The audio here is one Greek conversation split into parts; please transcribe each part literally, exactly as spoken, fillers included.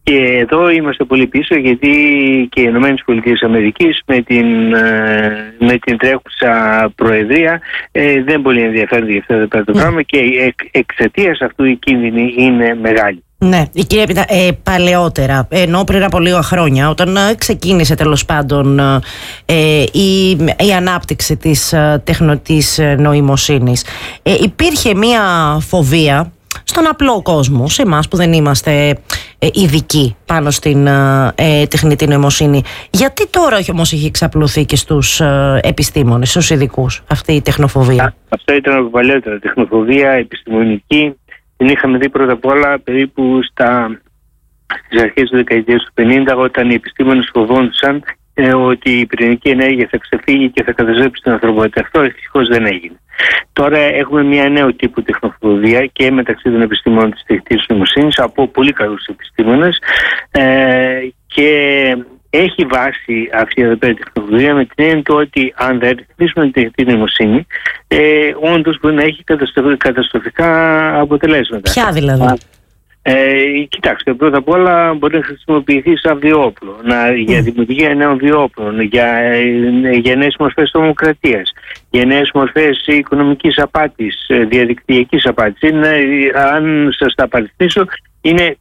Και εδώ είμαστε πολύ πίσω, γιατί και οι Ηνωμένες Πολιτείες Αμερικής με την, με την τρέχουσα προεδρία ε, δεν πολύ ενδιαφέρονται για αυτό το πράγμα, και εξ, εξαιτίας αυτού η κίνδυνη είναι μεγάλη. Ναι, κύριε Πίτα, ε, παλαιότερα, ενώ πριν από λίγα χρόνια, όταν ε, ξεκίνησε τέλος πάντων ε, η, η ανάπτυξη της ε, τεχνητής νοημοσύνης, ε, υπήρχε μία φοβία στον απλό κόσμο, σε εμάς που δεν είμαστε ε, ειδικοί πάνω στην ε, τεχνητή νοημοσύνη. Γιατί τώρα όμως έχει εξαπλωθεί και στους ε, επιστήμονες, στους ειδικούς, αυτή η τεχνοφοβία? Α, αυτό ήταν από παλιότερα. Τεχνοφοβία επιστημονική την είχαμε δει πρώτα απ' όλα περίπου στα, στις αρχές του δεκαετίας του πενήντα, όταν οι επιστήμονες φοβόντουσαν ε, ότι η πυρηνική ενέργεια θα ξεφύγει και θα καταστρέψει την ανθρωπότητα. Αυτό ευτυχώς δεν έγινε. Τώρα έχουμε μια νέο τύπου τεχνοφοβία και μεταξύ των επιστήμονων της τεχνητής νοημοσύνης, από πολύ καλούς επιστήμονες, ε, και έχει βάση αυτή η τεχνοφοβία με την έννοια του ότι αν δεν ρυθμίσουμε την τεχνητή νοημοσύνη, ε, όντως μπορεί να έχει καταστροφικά αποτελέσματα. Ποια δηλαδή? Ε, κοιτάξτε, πρώτα απ' όλα μπορεί να χρησιμοποιηθεί σαν βιόπλο, να, mm. για δημιουργία νέων βιόπλων, για, για νέες μορφές τρομοκρατίας, για νέες μορφές οικονομικής απάτης, διαδικτυακής απάτης. Είναι, αν σας τα παριθμίσω, είναι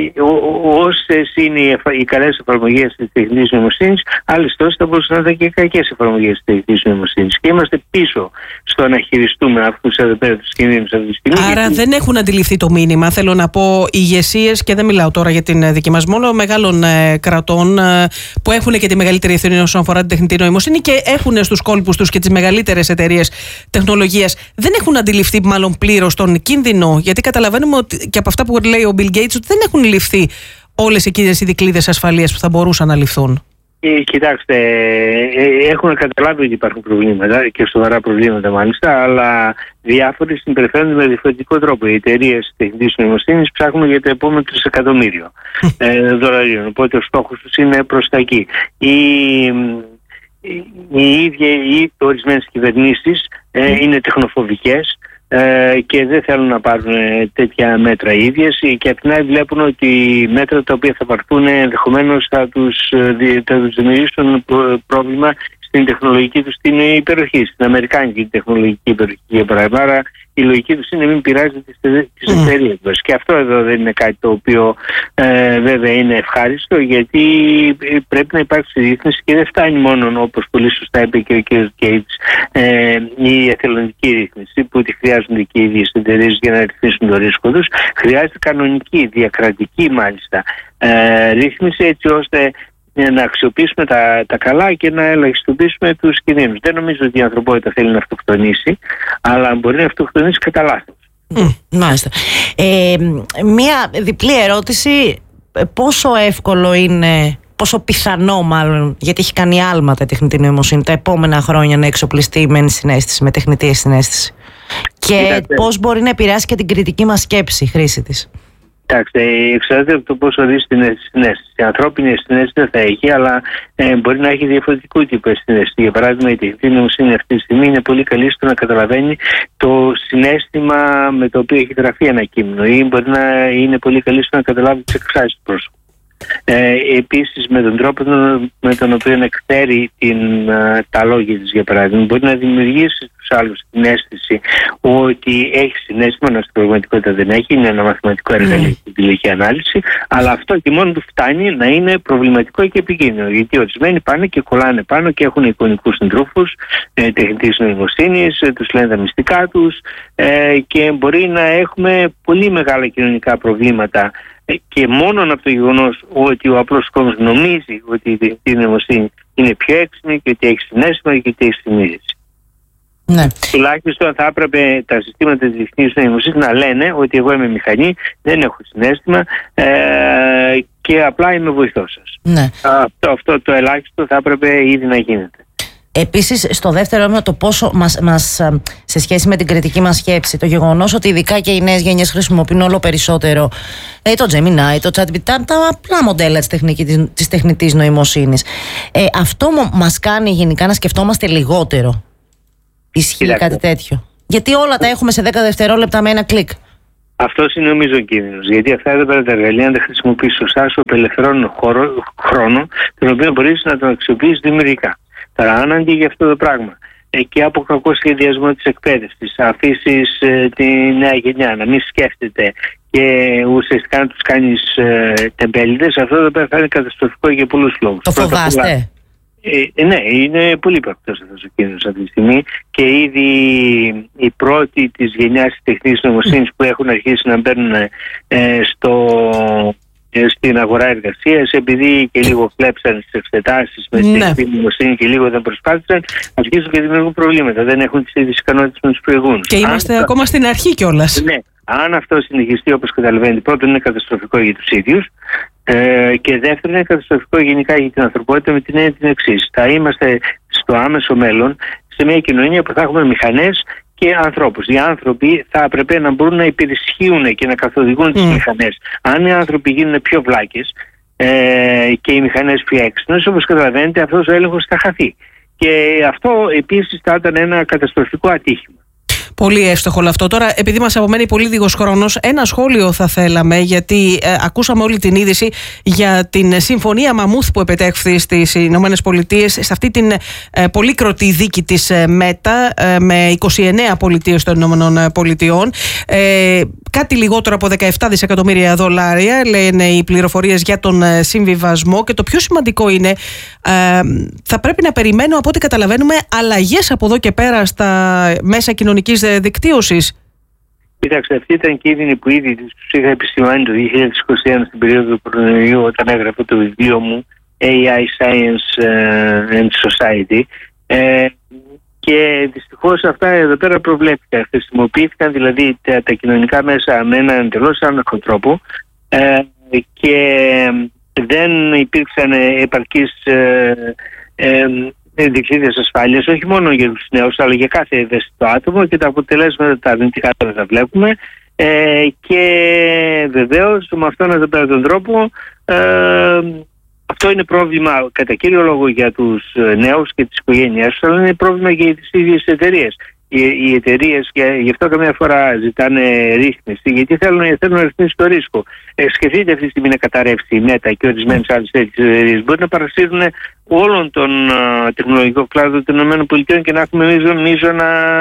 όσες είναι οι, οι καλές εφαρμογές της τεχνητής νοημοσύνης, άλλες τόσες θα μπορούσαν να είναι και κακές εφαρμογές της τεχνητής νοημοσύνης. Και είμαστε πίσω στο να χειριστούμε αυτούς τους κινδύνους αυτή τη στιγμή. Άρα γιατί... δεν έχουν αντιληφθεί το μήνυμα. Θέλω να πω, ηγεσίες, και δεν μιλάω τώρα για την δική μας μόνο, μεγάλων ε, κρατών ε, που έχουν και τη μεγαλύτερη ευθύνη όσον αφορά την τεχνητή νοημοσύνη και έχουν στους κόλπους τους και τις μεγαλύτερες εταιρείες τεχνολογίας. Δεν έχουν αντιληφθεί μάλλον πλήρως τον κίνδυνο, γιατί καταλαβαίνουμε ότι και από αυτά που λέει ο Bill Gates, ότι δεν έχουν ληφθεί όλες εκείνες οι δικλείδες ασφαλείας που θα μπορούσαν να ληφθούν. Ε, κοιτάξτε, ε, έχουν καταλάβει ότι υπάρχουν προβλήματα, και σοβαρά προβλήματα μάλιστα, αλλά διάφοροι συμπεριφέρονται με διαφορετικό τρόπο. Οι εταιρείες τεχνητής νοημοσύνης ψάχνουν για το επόμενο τρισεκατομμύριο ε, δολαρίων, οπότε ο στόχος τους είναι προς τα εκεί. Οι, οι ίδιοι οι ορισμένες κυβερνήσεις ε, είναι τεχνοφοβικές και δεν θέλουν να πάρουν τέτοια μέτρα οι ίδιες, και απ' την άλλη βλέπουν ότι οι μέτρα τα οποία θα πάρθουν ενδεχομένως θα τους, θα τους δημιουργήσουν πρόβλημα στην τεχνολογική τους την υπεροχή, στην αμερικάνικη τεχνολογική υπεροχή, για παράδειγμα. Άρα η λογική τους είναι μην πειράζει τις, τις mm. εταιρείες μας. Και αυτό εδώ δεν είναι κάτι το οποίο ε, βέβαια είναι ευχάριστο, γιατί πρέπει να υπάρξει ρύθμιση, και δεν φτάνει μόνο, όπως πολύ σωστά είπε και ο κ. Γκέιτς, ε, η εθελοντική ρύθμιση που τη χρειάζονται και οι ίδιες εταιρείες για να ρυθμίσουν το ρίσκο τους. Χρειάζεται κανονική, διακρατική μάλιστα ε, ρύθμιση, έτσι ώστε να αξιοποιήσουμε τα, τα καλά και να ελαχιστοποιήσουμε τους κινδύνους. Δεν νομίζω ότι η ανθρωπότητα θέλει να αυτοκτονήσει, αλλά μπορεί να αυτοκτονήσει κατά λάθος. Mm, μάλιστα. Ε, μία διπλή ερώτηση. Πόσο εύκολο είναι, πόσο πιθανό μάλλον, γιατί έχει κάνει άλματα η τεχνητή νοημοσύνη, τα επόμενα χρόνια να εξοπλιστεί με ενσυναίσθηση, με τεχνητή ενσυναίσθηση? Και Κοιτάξτε. πώς μπορεί να επηρεάσει και την κριτική μας σκέψη, η χρήση της? Κοιτάξτε, εξαρτάται από το πόσο δει την συνέστηση. Η ανθρώπινη συνέστηση δεν θα έχει, αλλά ε, μπορεί να έχει διαφορετικού τύπου συνέστηση. Για παράδειγμα, η τεχνητή νοημοσύνη αυτή τη στιγμή είναι πολύ καλή στο να καταλαβαίνει το συνέστημα με το οποίο έχει γραφεί ένα κείμενο, ή μπορεί να είναι πολύ καλή στο να καταλάβει τις εκφράσεις του πρόσωπου. Ε, επίσης, με τον τρόπο με τον οποίο εκφέρει την, τα λόγια της, για παράδειγμα, μπορεί να δημιουργήσει στους άλλους την αίσθηση ότι έχει συνέστημα, ενώ στην πραγματικότητα δεν έχει. Είναι ένα μαθηματικό εργαλείο στην τηλεοπτική ανάλυση, αλλά αυτό και μόνο του φτάνει να είναι προβληματικό και επικίνδυνο, γιατί ορισμένοι πάνε και κολλάνε πάνω και έχουν εικονικούς συντρόφους ε, τεχνητής νοημοσύνης, ε, τους λένε τα μυστικά τους, ε, και μπορεί να έχουμε πολύ μεγάλα κοινωνικά προβλήματα. Και μόνο από το γεγονός ότι ο απλός κόσμος νομίζει ότι η τεχνητή νοημοσύνη είναι πιο έξυπνη και ότι έχει συναίσθημα και ότι έχει συνείδηση. Ναι. Τουλάχιστον θα έπρεπε τα συστήματα της τεχνητής νοημοσύνης να λένε ότι εγώ είμαι μηχανή, δεν έχω συναίσθημα ε, και απλά είμαι βοηθός σας. Ναι. Αυτό, αυτό το ελάχιστο θα έπρεπε ήδη να γίνεται. Επίσης, στο δεύτερο ερώτημα, το πόσο μας, μας, σε σχέση με την κριτική μας σκέψη, το γεγονός ότι ειδικά και οι νέες γενιές χρησιμοποιούν όλο περισσότερο ε, το Gemini, το ChatGPT, τα, τα απλά μοντέλα της, τεχνικής, της τεχνητής νοημοσύνης. Ε, αυτό μας κάνει γενικά να σκεφτόμαστε λιγότερο. Ισχύει Κοιτάξτε. κάτι τέτοιο? Γιατί όλα τα έχουμε σε δέκα δευτερόλεπτα με ένα κλικ. αυτός είναι ο μείζον κίνδυνος. Γιατί αυτά εδώ πέρα τα εργαλεία, αν δεν χρησιμοποιείς σωστά, σου απελευθερώνουν χώρο, χρόνο, τον οποίο μπορείς να τον αξιοποιήσεις δημιουργικά. Τώρα, αν αντί για αυτό το πράγμα και από κακό σχεδιασμό της εκπαίδευσης αφήσεις ε, τη νέα γενιά να μην σκέφτεται και ουσιαστικά να τους κάνεις ε, τεμπέληδες, αυτό εδώ πέρα θα είναι καταστροφικό για πολλούς λόγους. Το φοβάστε? Ε, ναι, είναι πολύ πρακτικός αυτός ο κίνδυνος αυτή τη στιγμή και ήδη οι πρώτοι της γενιάς της τεχνητής νοημοσύνης που έχουν αρχίσει να μπαίνουν ε, στο, ε, στην αγορά εργασίας, επειδή και λίγο φλέψαν στις εξετάσεις με ναι. τεχνητή νοημοσύνη και λίγο δεν προσπάθησαν, αρχίζουν και δημιουργούν προβλήματα. Δεν έχουν τις ίδιες ικανότητες με τους προηγούμενους. Και είμαστε Αν... ακόμα στην αρχή κιόλας. Ναι. Αν αυτό συνεχιστεί όπως καταλαβαίνετε, πρώτον είναι καταστροφικό για τους ίδιους ε, και δεύτερον είναι καταστροφικό γενικά για την ανθρωπότητα με την έννοια την εξής. Θα είμαστε στο άμεσο μέλλον σε μια κοινωνία που θα έχουμε μηχανές και ανθρώπους. Οι άνθρωποι θα έπρεπε να μπορούν να υπερισχύουν και να καθοδηγούν τις mm. μηχανές. Αν οι άνθρωποι γίνουν πιο βλάκες ε, και οι μηχανές πιο έξυπνες, όπως καταλαβαίνετε, αυτός ο έλεγχος θα χαθεί. Και αυτό επίσης θα ήταν ένα καταστροφικό ατύχημα. Πολύ εύστοχο όλο αυτό. Τώρα, επειδή μας απομένει πολύ λίγος χρόνος, ένα σχόλιο θα θέλαμε, γιατί ε, ακούσαμε όλη την είδηση για την συμφωνία Μαμούθ που επετέχθη στις Ηνωμένες Πολιτείες, σε αυτή την ε, πολύκροτη δίκη της ε, ΜΕΤΑ ε, με είκοσι εννέα πολιτείες των Ηνωμένων Πολιτειών. Ε, κάτι λιγότερο από δεκαεπτά δισεκατομμύρια δολάρια, λένε οι πληροφορίες για τον ε, συμβιβασμό. Και το πιο σημαντικό είναι, ε, θα πρέπει να περιμένουμε, από ό,τι καταλαβαίνουμε, αλλαγές από εδώ και πέρα στα μέσα κοινωνικής δικτύωσης. Κοίταξε, αυτή ήταν κίνδυνη που ήδη τους είχα επισημάνει το δύο χιλιάδες είκοσι ένα στην περίοδο του κορονοϊού, όταν έγραφε το βιβλίο μου έι άι Science and Society, ε, και δυστυχώς αυτά εδώ πέρα προβλέπηκαν. Χρησιμοποιήθηκαν δηλαδή τα, τα κοινωνικά μέσα με έναν εντελώς άναρχο τρόπο ε, και δεν υπήρξαν επαρκείς ε, ε, δικλείδες ασφάλειας, όχι μόνο για τους νέους αλλά για κάθε ευαίσθητο άτομο, και τα αποτελέσματα τα αρνητικά τα βλέπουμε ε, και βεβαίως με αυτόν εδώ πέρα τον τρόπο ε, αυτό είναι πρόβλημα κατά κύριο λόγο για τους νέους και τις οικογένειές τους, αλλά είναι πρόβλημα για τις ίδιες εταιρείες. Οι, οι εταιρείες, γι' αυτό καμιά φορά ζητάνε ρύθμιση, γιατί θέλουν, θέλουν να ρυθμίσουν το ρίσκο. Ε, σκεφτείτε αυτή τη στιγμή να καταρρεύσει η ΜΕΤΑ και ορισμένες άλλες τέτοιες εταιρείες. Μπορεί να παρασύρουν όλον τον uh, τεχνολογικό κλάδο των ΗΠΑ και να έχουμε μείζον, μείζον,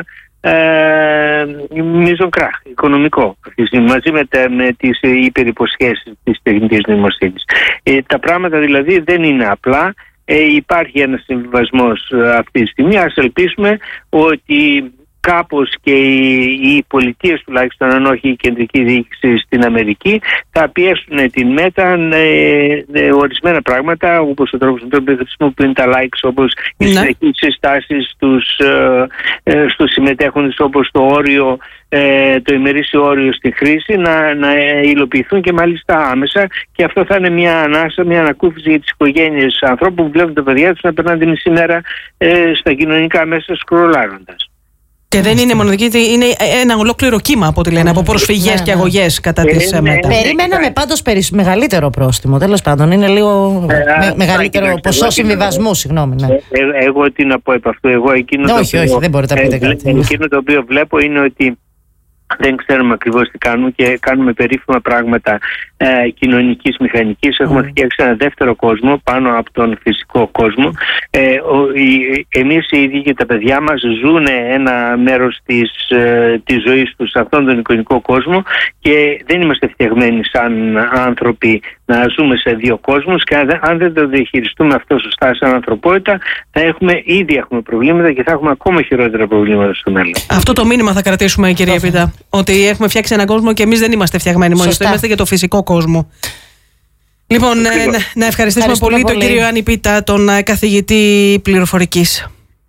uh, μείζον κράχ οικονομικό μαζί με, τα, με τις υπερυποσχέσεις της τεχνητής νοημοσύνης. Ε, τα πράγματα δηλαδή δεν είναι απλά. Ε, υπάρχει ένας συμβιβασμός αυτή τη στιγμή. Ας ελπίσουμε ότι κάπως και οι, οι πολιτείες, τουλάχιστον αν όχι η κεντρική διοίκηση στην Αμερική, θα πιέσουν την ΜΕΤΑ ε, ε, ορισμένα πράγματα, όπως ο τρόπος με τον οποίο χρησιμοποιούν τα likes, όπως οι ναι. συνεχείς συστάσεις στους, ε, ε, στους συμμετέχοντες, όπως το όριο, ε, το ημερήσιο όριο στη χρήση, να, να υλοποιηθούν και μάλιστα άμεσα, και αυτό θα είναι μια ανάσα, μια ανακούφιση για τις οικογένειες ανθρώπων που βλέπουν τα παιδιά τους να περνάνε τη μισή μέρα ε, στα κοινωνικά μέσα σκρολάροντας. Και δεν είναι μοναδική, είναι ένα ολόκληρο κύμα από ό,τι λένε, από προσφυγές ναι, και αγωγές κατά ε, της ναι, ΜΕΤΑ. Περιμέναμε πάντως περισ... μεγαλύτερο πρόστιμο, τέλος πάντων. Είναι λίγο ε, με, μεγαλύτερο α, ποσό εγώ, συμβιβασμού, συγγνώμη. Ναι. Ε, ε, εγώ τι να πω επ' αυτού, εγώ εκείνο ναι, το όχι, οποίο, όχι, δεν μπορείτε να πείτε κάτι. Ε, εκείνο το οποίο βλέπω είναι ότι δεν ξέρουμε ακριβώς τι κάνουμε και κάνουμε περίφημα πράγματα ε, κοινωνικής μηχανικής. Έχουμε mm. φτιάξει ένα δεύτερο κόσμο πάνω από τον φυσικό κόσμο. Ε, ο, η, εμείς οι ίδιοι και τα παιδιά μας ζουν ένα μέρος της, ε, της ζωής τους σε αυτόν τον εικονικό κόσμο και δεν είμαστε φτιαγμένοι σαν άνθρωποι να ζούμε σε δύο κόσμους, και αν δεν το διαχειριστούμε αυτό σωστά σαν ανθρωπότητα, θα έχουμε, ήδη έχουμε προβλήματα και θα έχουμε ακόμα χειρότερα προβλήματα στο μέλλον. Αυτό το μήνυμα θα κρατήσουμε, κυρία Πίτα. Ότι έχουμε φτιάξει έναν κόσμο και εμείς δεν είμαστε φτιαγμένοι μόνοι του, είμαστε για το φυσικό κόσμο. Λοιπόν, να, να ευχαριστήσουμε πολύ, πολύ τον κύριο Ιωάννη Πίτα, τον καθηγητή πληροφορικής.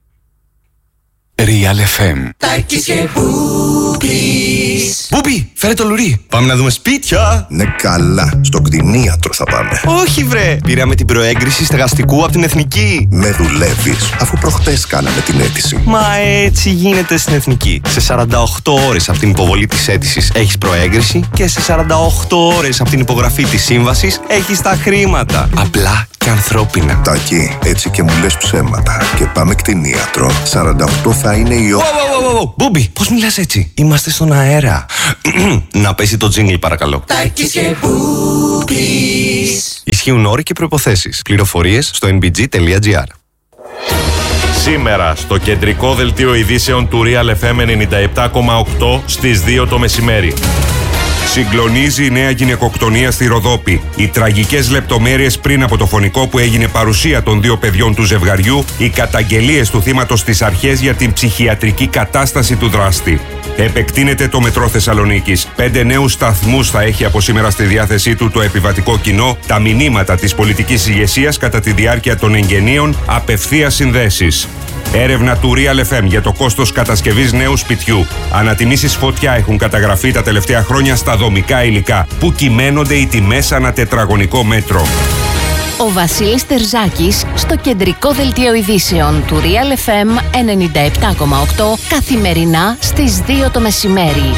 Real εφ εμ. Τάκης και Μπούμπης. Μπούμπη, φέρε το λουρί. Πάμε να δούμε σπίτια. Ναι, καλά. Στο κτηνίατρο θα πάμε. Όχι, βρε. Πήραμε την προέγκριση στεγαστικού από την Εθνική. Με δουλεύεις, αφού προχτές κάναμε την αίτηση. Μα έτσι γίνεται στην Εθνική. Σε σαράντα οκτώ ώρες από την υποβολή της αίτησης έχεις προέγκριση και σε σαράντα οκτώ ώρες από την υπογραφή της σύμβασης έχεις τα χρήματα. Απλά και ανθρώπινα. Τάκη, έτσι και μου λες ψέματα. Και πάμε κτηνίατρο. σαράντα οκτώ θα είναι η ώρα. Μπούμπι, πώς μιλάς έτσι? Είμαστε στον αέρα. Να πέσει το τζίνγκλ παρακαλώ. Τάκης και Μπούμπης. Ισχύουν όροι και προϋποθέσεις. Πληροφορίες στο εν μπι τζι τελεία τζι άρ. Σήμερα στο κεντρικό δελτίο ειδήσεων του Real εφ εμ ενενήντα επτά κόμμα οκτώ στις δύο το μεσημέρι. Συγκλονίζει η νέα γυναικοκτονία στη Ροδόπη. Οι τραγικές λεπτομέρειες πριν από το φωνικό που έγινε παρουσία των δύο παιδιών του ζευγαριού, οι καταγγελίες του θύματος στις αρχές για την ψυχιατρική κατάσταση του δράστη. Επεκτείνεται το μετρό Θεσσαλονίκης. Πέντε νέους σταθμούς θα έχει από σήμερα στη διάθεσή του το επιβατικό κοινό. Τα μηνύματα της πολιτικής ηγεσίας κατά τη διάρκεια των εγγενείων, απευθείας συνδέσεις. Έρευνα του Real εφ εμ για το κόστος κατασκευής νέου σπιτιού. Ανατιμήσεις φωτιά έχουν καταγραφεί τα τελευταία χρόνια στα δομικά υλικά, που κυμαίνονται οι τιμές ανά τετραγωνικό μέτρο. Ο Βασίλης Τερζάκης στο κεντρικό δελτίο ειδήσεων του Real εφ εμ ενενήντα επτά κόμμα οκτώ καθημερινά στις δύο το μεσημέρι.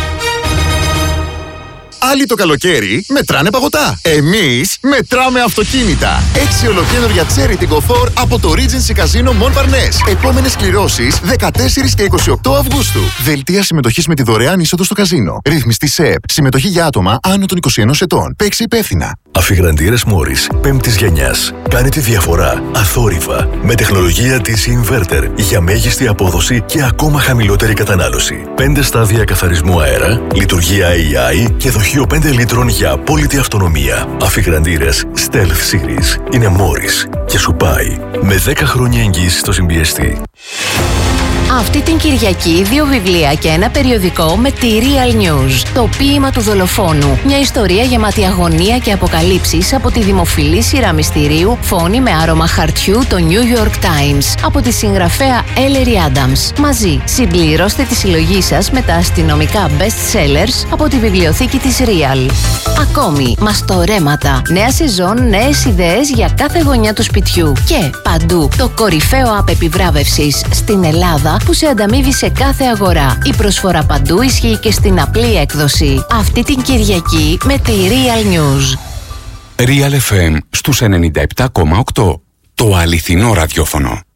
Άλλοι το καλοκαίρι μετράνε παγωτά. Εμείς μετράμε αυτοκίνητα. Έξι ολοκένουργια Cherry Tiggo φορ από το Regency Casino Montparnasse. Επόμενες κληρώσεις δεκατέσσερις και είκοσι οκτώ Αυγούστου. Δελτία συμμετοχής με τη δωρεάν είσοδο στο καζίνο. Ρύθμιστη ΣΕΠ. Συμμετοχή για άτομα άνω των είκοσι ενός ετών. Παίξει υπεύθυνα. Αφιγραντήρες Μόρις πέμπτης γενιάς. Κάνε τη διαφορά αθόρυβα. Με τεχνολογία ντι σι Inverter για μέγιστη απόδοση και ακόμα χαμηλότερη κατανάλωση. Πέντε στάδια καθαρισμού αέρα, λειτουργία έι άι και δοχείο πέντε λίτρων για απόλυτη αυτονομία. Αφιγραντήρες Stealth Series είναι Μόρις και σου πάει. Με δέκα χρόνια εγγύηση στο συμπιεστή. Αυτή την Κυριακή δύο βιβλία και ένα περιοδικό με τη Real News. Το ποίημα του δολοφόνου. Μια ιστορία γεμάτη αγωνία και αποκαλύψεις από τη δημοφιλή σειρά μυστηρίου Φόνη με άρωμα χαρτιού, το New York Times. Από τη συγγραφέα Ellery Adams. Μαζί συμπληρώστε τη συλλογή σας με τα αστυνομικά best sellers από τη βιβλιοθήκη της Real. Ακόμη, μαστορέματα. Νέα σεζόν, νέες ιδέες για κάθε γωνιά του σπιτιού. Και παντού το κορυφαίο app επιβράβευσης στην Ελλάδα που σε ανταμείβει σε κάθε αγορά. Η προσφορά παντού ισχύει και στην απλή έκδοση. Αυτή την Κυριακή με τη Real News. Real εφ εμ στους ενενήντα επτά κόμμα οκτώ. Το αληθινό ραδιόφωνο.